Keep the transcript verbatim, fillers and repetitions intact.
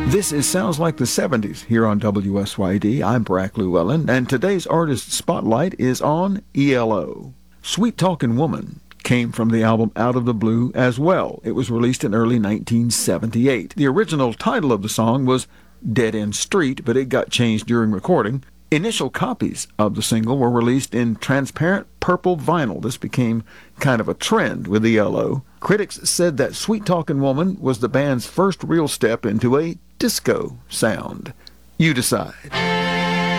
This is Sounds Like the seventies here on W S Y D. I'm Brack Llewellyn, and today's artist spotlight is on E L O. Sweet Talkin' Woman came from the album Out of the Blue as well. It was released in early nineteen seventy-eight. The original title of the song was Dead End Street, but it got changed during recording. Initial copies of the single were released in transparent purple vinyl. This became kind of a trend with E L O. Critics said that Sweet Talkin' Woman was the band's first real step into a disco sound. You decide.